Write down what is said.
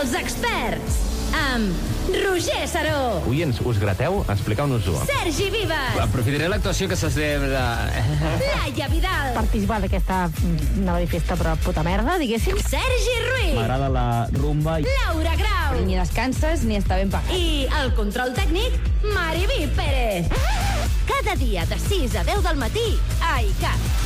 Els experts, amb Roger Saró. Oients, us grateu? Expliqueu-nos-ho. Sergi Vives. Aprofitaré l'actuació que se celebra... Laia Vidal. Participar d'aquesta nova festa però puta merda, diguéssim. Sergi Ruiz. M'agrada la rumba. Laura Grau. Ni descanses ni està ben pagat. I el control tècnic, Mariví Pérez. Cada dia de 6 a 10 del matí a ICAT.